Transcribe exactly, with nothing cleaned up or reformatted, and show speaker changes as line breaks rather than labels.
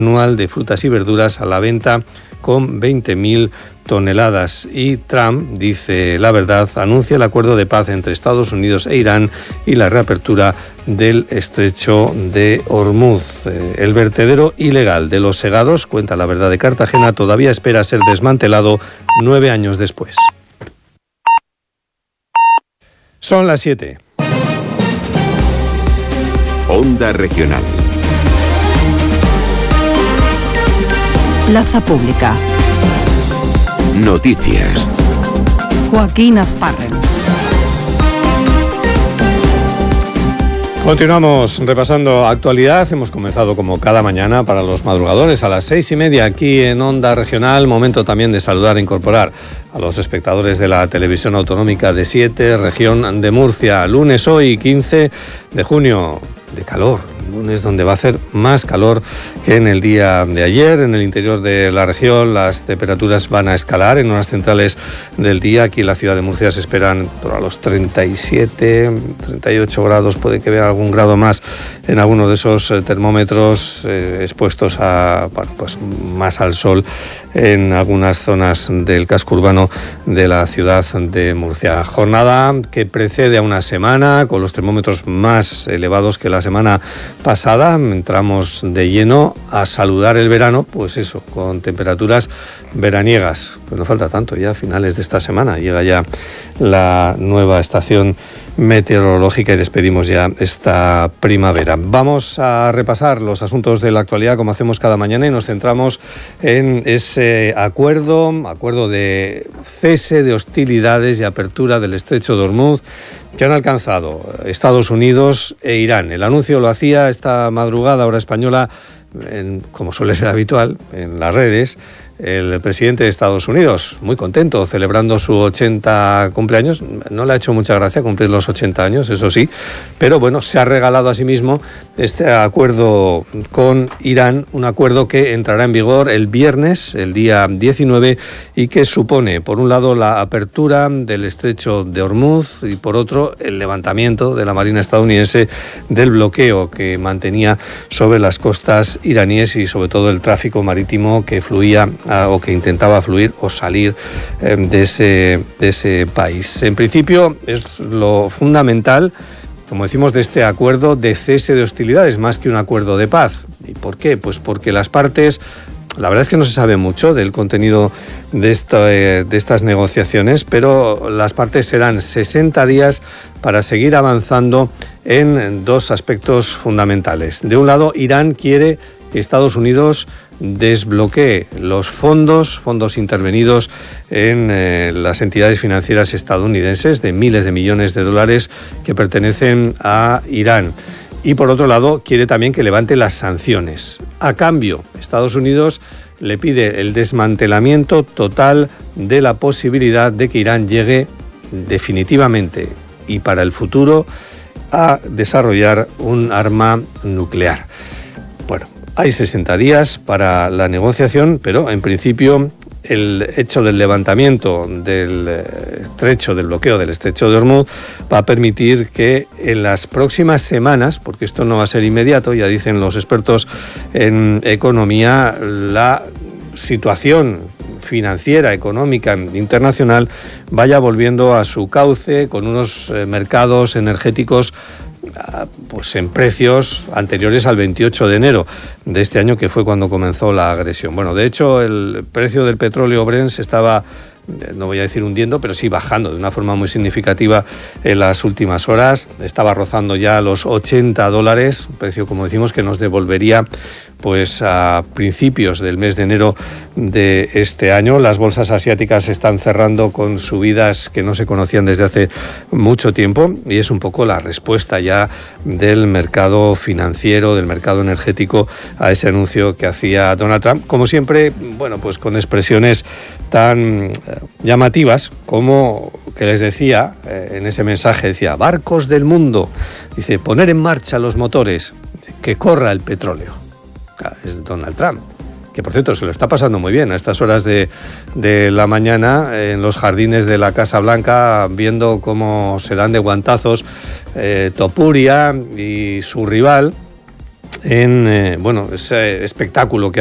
anual de frutas y verduras a la venta con veinte mil toneladas. Y Trump, dice La Verdad, anuncia el acuerdo de paz entre Estados Unidos e Irán y la reapertura del estrecho de Hormuz. El vertedero ilegal de los segados, cuenta La Verdad de Cartagena, todavía espera ser desmantelado nueve años después. Son las siete.
Onda Regional.
Plaza Pública.
Noticias.
Joaquín Azparren.
Continuamos repasando actualidad. Hemos comenzado como cada mañana para los madrugadores a las seis y media aquí en Onda Regional. Momento también de saludar e incorporar a los espectadores de la televisión autonómica de siete, región de Murcia. Lunes hoy, quince de junio, de calor. Lunes donde va a hacer más calor que en el día de ayer. En el interior de la región las temperaturas van a escalar en horas centrales del día. Aquí en la ciudad de Murcia se esperan a los treinta y siete, treinta y ocho grados. Puede que vea algún grado más en alguno de esos termómetros eh, expuestos a, bueno, pues más al sol en algunas zonas del casco urbano de la ciudad de Murcia. Jornada que precede a una semana con los termómetros más elevados que la semana pasada. Entramos de lleno a saludar el verano, pues eso, con temperaturas veraniegas. Pues no falta tanto, ya a finales de esta semana llega ya la nueva estación meteorológica y despedimos ya esta primavera. Vamos a repasar los asuntos de la actualidad como hacemos cada mañana y nos centramos en ese acuerdo, acuerdo de cese de hostilidades y apertura del estrecho de Hormuz que han alcanzado Estados Unidos e Irán. El anuncio lo hacía esta madrugada, hora española, en, como suele ser habitual, en las redes, el presidente de Estados Unidos, muy contento, celebrando su ochenta cumpleaños. No le ha hecho mucha gracia cumplir los ochenta años, eso sí, pero bueno, se ha regalado a sí mismo este acuerdo con Irán, un acuerdo que entrará en vigor el viernes, el día diecinueve, y que supone, por un lado, la apertura del estrecho de Hormuz y, por otro, el levantamiento de la Marina estadounidense del bloqueo que mantenía sobre las costas iraníes y, sobre todo, el tráfico marítimo que fluía o que intentaba fluir o salir eh, de ese, de ese país. En principio es lo fundamental, como decimos, de este acuerdo de cese de hostilidades, más que un acuerdo de paz. ¿Y por qué? Pues porque las partes, la verdad es que no se sabe mucho del contenido de, esta, eh, de estas negociaciones, pero las partes se dan sesenta días para seguir avanzando en dos aspectos fundamentales. De un lado, Irán quiere que Estados Unidos desbloquee los fondos, fondos intervenidos en eh, las entidades financieras estadounidenses de miles de millones de dólares que pertenecen a Irán. Y por otro lado, quiere también que levante las sanciones. A cambio, Estados Unidos le pide el desmantelamiento total de la posibilidad de que Irán llegue definitivamente y para el futuro a desarrollar un arma nuclear. Bueno, hay sesenta días para la negociación, pero en principio el hecho del levantamiento del estrecho, del bloqueo del estrecho de Hormuz, va a permitir que en las próximas semanas, porque esto no va a ser inmediato, ya dicen los expertos en economía, la situación financiera, económica, internacional, vaya volviendo a su cauce con unos mercados energéticos pues en precios anteriores al veintiocho de enero de este año, que fue cuando comenzó la agresión. Bueno, de hecho, el precio del petróleo Brent se estaba, no voy a decir hundiendo, pero sí bajando de una forma muy significativa en las últimas horas. Estaba rozando ya los ochenta dólares, un precio, como decimos, que nos devolvería pues a principios del mes de enero de este año. Las bolsas asiáticas se están cerrando con subidas que no se conocían desde hace mucho tiempo y es un poco la respuesta ya del mercado financiero, del mercado energético a ese anuncio que hacía Donald Trump, como siempre, bueno, pues con expresiones tan llamativas como que les decía eh, en ese mensaje, decía: barcos del mundo, dice, poner en marcha los motores, que corra el petróleo. Es Donald Trump, que por cierto se lo está pasando muy bien a estas horas de, de la mañana en los jardines de la Casa Blanca, viendo cómo se dan de guantazos eh, Topuria y su rival, en eh, bueno, ese espectáculo que